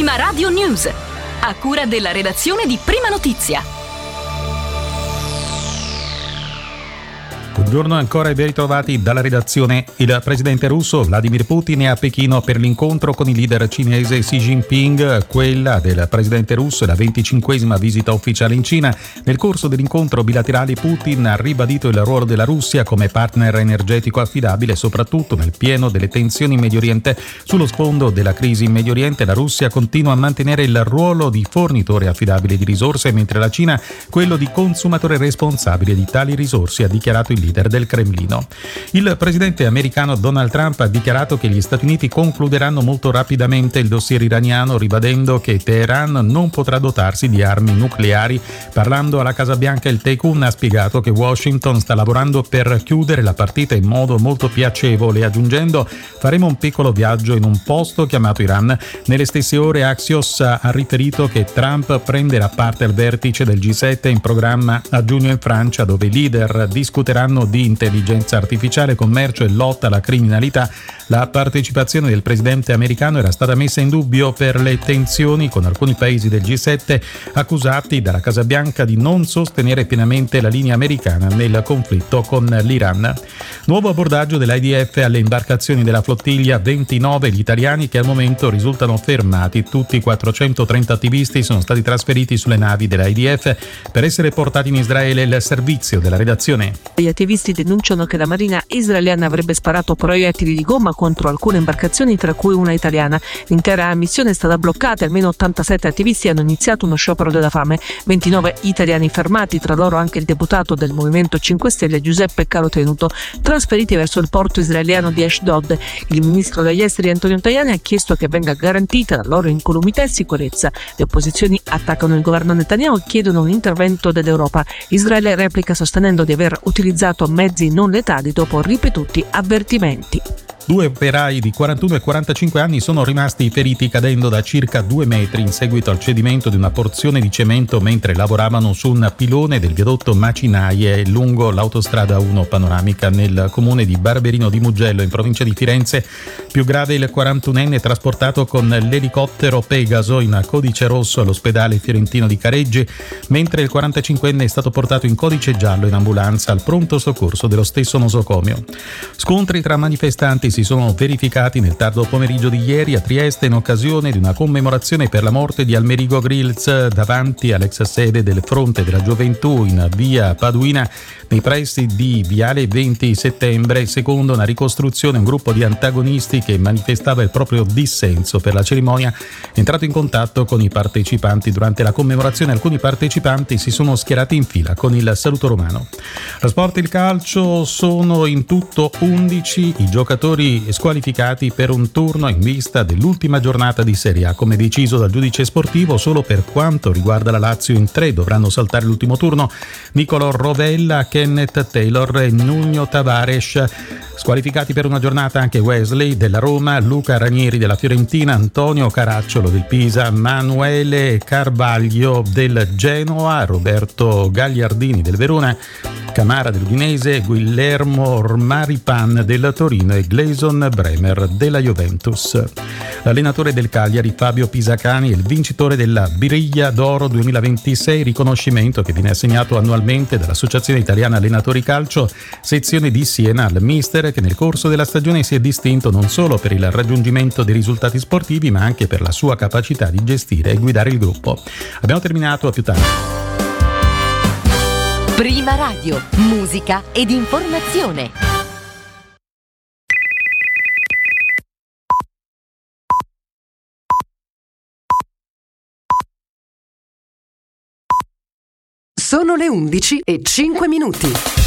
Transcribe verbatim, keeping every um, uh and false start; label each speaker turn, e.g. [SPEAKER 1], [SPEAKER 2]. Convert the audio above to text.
[SPEAKER 1] Prima Radio News, a cura della redazione di Prima Notizia.
[SPEAKER 2] Buongiorno ancora e ben ritrovati dalla redazione. Il presidente russo Vladimir Putin è a Pechino per l'incontro con il leader cinese Xi Jinping. Quella del presidente russo è la venticinquesima visita ufficiale in Cina. Nel corso dell'incontro bilaterale Putin ha ribadito il ruolo della Russia come partner energetico affidabile, soprattutto nel pieno delle tensioni in Medio Oriente. Sullo sfondo della crisi in Medio Oriente la Russia continua a mantenere il ruolo di fornitore affidabile di risorse, mentre la Cina quello di consumatore responsabile di tali risorse, ha dichiarato il leader del Cremlino. Il presidente americano Donald Trump ha dichiarato che gli Stati Uniti concluderanno molto rapidamente il dossier iraniano, ribadendo che Teheran non potrà dotarsi di armi nucleari. Parlando alla Casa Bianca, il tycoon ha spiegato che Washington sta lavorando per chiudere la partita in modo molto piacevole, aggiungendo: faremo un piccolo viaggio in un posto chiamato Iran. Nelle stesse ore Axios ha riferito che Trump prenderà parte al vertice del G sette in programma a giugno in Francia, dove i leader discuteranno di intelligenza artificiale, commercio e lotta alla criminalità. La partecipazione del presidente americano era stata messa in dubbio per le tensioni con alcuni paesi del G sette, accusati dalla Casa Bianca di non sostenere pienamente la linea americana nel conflitto con l'Iran. Nuovo abbordaggio dell'I D F alle imbarcazioni della flottiglia, ventinove gli italiani che al momento risultano fermati. Tutti i quattrocentotrenta attivisti sono stati trasferiti sulle navi dell'I D F per essere portati in Israele. Il servizio della redazione.
[SPEAKER 3] Gli attivisti denunciano che la marina israeliana avrebbe sparato proiettili di gomma contro alcune imbarcazioni, tra cui una italiana. L'intera missione è stata bloccata e almeno ottantasette attivisti hanno iniziato uno sciopero della fame. ventinove italiani fermati, tra loro anche il deputato del Movimento cinque Stelle Giuseppe Carotenuto, trasferiti verso il porto israeliano di Ashdod. Il ministro degli esteri Antonio Tajani ha chiesto che venga garantita la loro incolumità e sicurezza. Le opposizioni attaccano il governo Netanyahu e chiedono un intervento dell'Europa. Israele replica sostenendo di aver utilizzato mezzi non letali dopo ripetuti avvertimenti.
[SPEAKER 2] Due operai di quarantuno e quarantacinque anni sono rimasti feriti cadendo da circa due metri in seguito al cedimento di una porzione di cemento mentre lavoravano su un pilone del viadotto Macinaie lungo l'autostrada uno panoramica nel comune di Barberino di Mugello, in provincia di Firenze. Più grave il quarantunenne trasportato con l'elicottero Pegaso in codice rosso all'ospedale fiorentino di Careggi, mentre il quarantacinquenne è stato portato in codice giallo in ambulanza al pronto soccorso dello stesso nosocomio. Scontri tra manifestanti si sono verificati nel tardo pomeriggio di ieri a Trieste in occasione di una commemorazione per la morte di Almerigo Grills davanti all'ex sede del Fronte della Gioventù in via Paduina nei pressi di Viale venti Settembre. Secondo una ricostruzione, un gruppo di antagonisti che manifestava il proprio dissenso per la cerimonia è entrato in contatto con i partecipanti. Durante la commemorazione alcuni partecipanti si sono schierati in fila con il saluto romano. Lo sport e il calcio: sono in tutto undici i giocatori squalificati per un turno in vista dell'ultima giornata di Serie A. Come deciso dal giudice sportivo, solo per quanto riguarda la Lazio in tre dovranno saltare l'ultimo turno Nicolò Rovella, Kenneth Taylor e Nuno Tavares. Squalificati per una giornata anche Wesley della Roma, Luca Ranieri della Fiorentina, Antonio Caracciolo del Pisa, Manuele Carvaglio del Genoa, Roberto Gagliardini del Verona, Camara dell'Udinese, Guillermo Maripan del Torino e Gleison Bremer della Juventus. L'allenatore del Cagliari Fabio Pisacani è il vincitore della Briglia d'Oro duemilaventisei, riconoscimento che viene assegnato annualmente dall'Associazione Italiana Allenatori Calcio, sezione di Siena, al mister che nel corso della stagione si è distinto non solo per il raggiungimento dei risultati sportivi ma anche per la sua capacità di gestire e guidare il gruppo. Abbiamo terminato, a più tardi.
[SPEAKER 1] Prima Radio, musica ed informazione.
[SPEAKER 4] Sono le undici e cinque minuti.